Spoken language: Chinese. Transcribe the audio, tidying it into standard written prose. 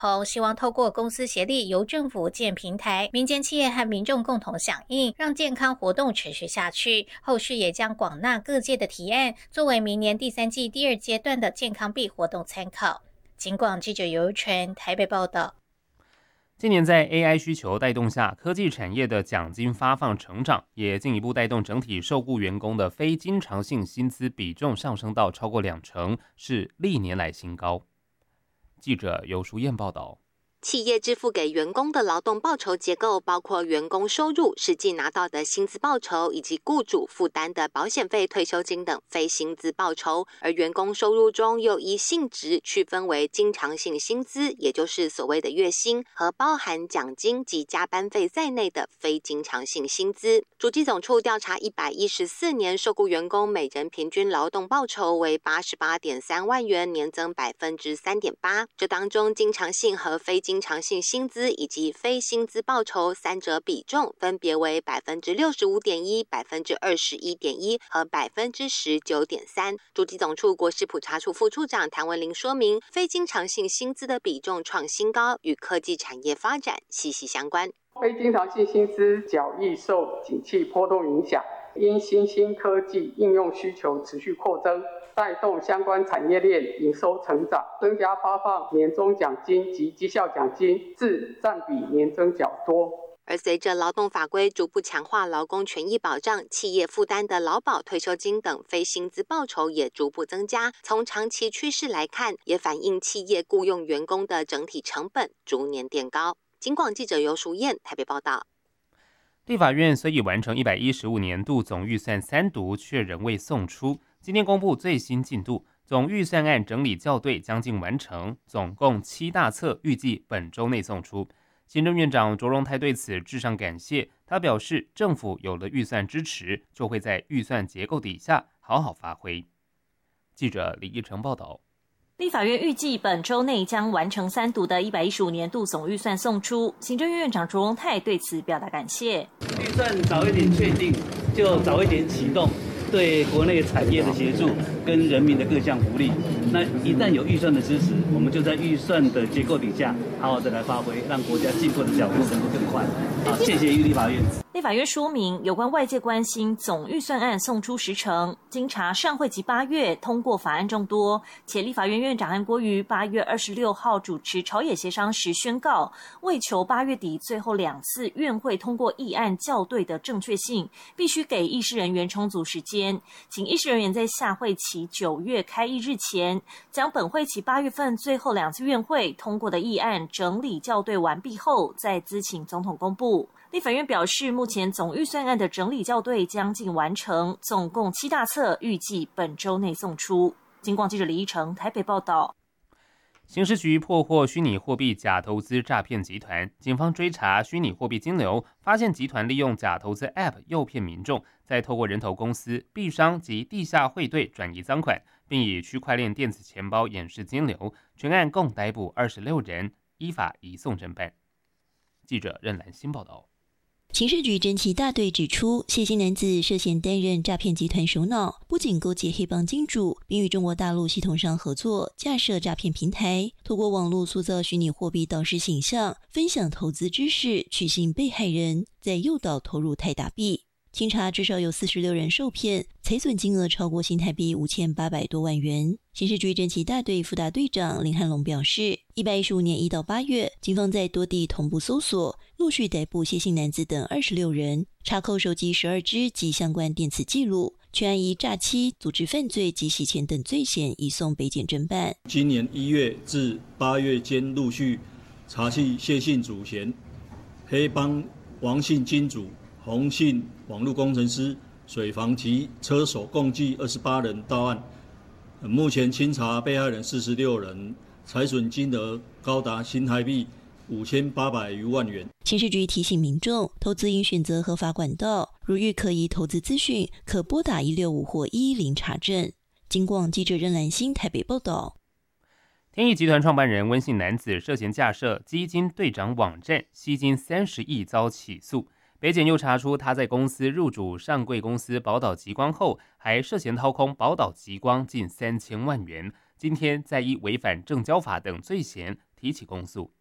希望透过公司协力，由政府建平台，民间企业和民众共同响应，让健康活动持续下去。后续也将广纳各界的提案，作为明年第3季第2阶段的健康币活动参考。警广记者尤纯台北报道。 今年在 AI 需求带动下，科技产业的奖金发放成长，也进一步带动整体受雇员工的非经常性薪资比重上升到超过20%，是历年来新高。记者尤淑燕报道。 企业支付给员工的劳动报酬结构包括员工收入、实际拿到的薪资报酬，以及雇主负担的保险费、退休金等非薪资报酬。而员工收入中又依性质区分为经常性薪资，也就是所谓的月薪，和包含奖金及加班费在内的非经常性薪资。主计总处调查114年受雇员工每人平均劳动报酬为88.3万元，年增3.8%。这当中经常性和非经常性薪资以及非薪资报酬三者比重分别为65.1%、21.1%和19.3%。主计总处国事普查处副处长谭文玲说明，非经常性薪资的比重创新高，与科技产业发展息息相关。 非经常性薪资较易受景气波动影响，因新兴科技应用需求持续扩增，带动相关产业链营收成长，增加发放年终奖金及绩效奖金，自占比年增较多。 而随着劳动法规逐步强化劳工权益保障，企业负担的劳保、退休金等非薪资报酬也逐步增加。从长期趋势来看，也反映企业雇用员工的整体成本逐年垫高。警广记者尤淑燕台北报道。 立法院虽已完成115年度总预算3读，却仍未送出。今天公布最新进度，总预算案整理校对将近完成，总共7大册，预计本周内送出。行政院长卓荣泰对此致上感谢，他表示，政府有了预算支持，就会在预算结构底下好好发挥。记者李义成报道。 立法院预计本周内将完成3读的115年度总预算送出，行政院院长卓荣泰对此表达感谢。 预算早一点确定，就早一点启动，对国内产业的协助跟人民的各项福利。那一旦有预算的支持，我们就在预算的结构底下好好的来发挥，让国家进步的脚步能够更快。好，谢谢立法院。 立法院说明，有关外界关心总预算案送出时程，经查上会期8月通过法案众多，且立法院院长韩国瑜8月26号主持朝野协商时宣告，为求8月底最后2次院会通过议案校对的正确性，必须给议事人员充足时间，请议事人员在下会期9月开议日前，将本会期8月份最后2次院会通过的议案整理校对完毕后，再咨请总统公布。立法院表示，目前总预算案的整理校对将近完成，总共7大册，预计本周内送出。警广记者李依成台北报道。 刑事局破获虚拟货币假投资诈骗集团，警方追查虚拟货币金流，发现集团利用假投资 App 诱骗民众，再透过人头公司、币商及地下汇兑转移赃款，并以区块链电子钱包掩饰金流。全案共逮捕26人，依法移送侦办。记者任兰新报道。 刑事局侦缉大队指出，谢姓男子涉嫌担任诈骗集团首脑，不仅勾结黑帮金主，并与中国大陆系统商合作，架设诈骗平台，透过网络塑造虚拟货币导师形象，分享投资知识，取信被害人，再诱导投入泰达币。清查至少有46人受骗，财损金额超过新台币5800多万元。刑事局侦缉大队副大队长林汉龙表示，115年1到8月，警方在多地同步搜索，陆续逮捕谢姓男子等26人，查扣手机12支及相关电子记录，全案以诈欺、组织犯罪及洗钱等罪嫌移送北检侦办。 今年1月至8月间，陆续查缉谢姓主嫌、黑帮王姓金主、洪姓网络工程师、水房及车手共计28人到案。目前清查被害人46人，财损金额高达新台币5800余万元。 刑事局提醒民众，投资应选择合法管道，如遇可疑投资资讯，可拨打165或110查证。警广记者任兰心台北报道。 天益集团创办人温姓男子涉嫌架设基金队长网站，吸金30亿遭起诉。北检又查出他在公司入主上柜公司宝岛极光后，还涉嫌掏空宝岛极光近3000万元。今天再依违反证交法等罪嫌提起公诉。